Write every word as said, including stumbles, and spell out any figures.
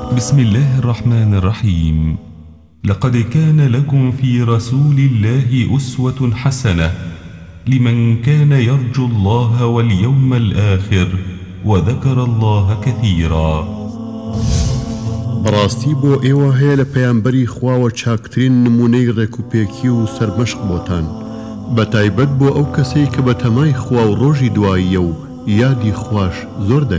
بسم الله الرحمن الرحيم. لقد كان لكم في رسول الله أسوة حسنة لمن كان يرجو الله واليوم الآخر وذكر الله كثيرا. بەڕاستی بۆ ئێوە هەیە لە پەیامبەری خواوە چاکترین نمونەی ڕێکوپێکی و سەرمەشق بۆتان، بە تایبەت بۆ ئەو کەسەی کە بە تەمای خوا و ڕۆژی دواییە و یادی خوش زۆر دەکات.